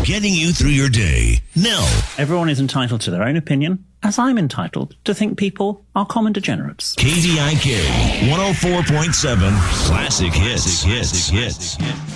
getting you through your day. Now, Everyone is entitled to their own opinion, as I'm entitled to think people are common degenerates. KDIK 104.7 Classic Hits.